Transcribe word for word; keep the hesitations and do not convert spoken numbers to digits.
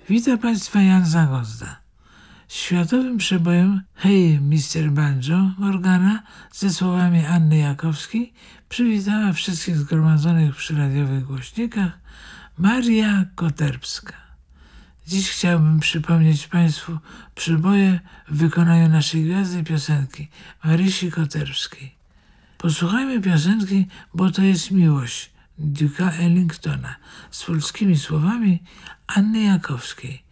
Witam Państwa, Jan Zagozda. Światowym przebojem Hey mister Banjo Morgana ze słowami Anny Jakowskiej przywitała wszystkich zgromadzonych przy radiowych głośnikach Maria Koterbska. Dziś chciałbym przypomnieć Państwu przeboje w wykonaniu naszej gwiazdy piosenki Marysi Koterbskiej. Posłuchajmy piosenki Bo to jest miłość Duke'a Ellingtona z polskimi słowami Anny Jakowskiej.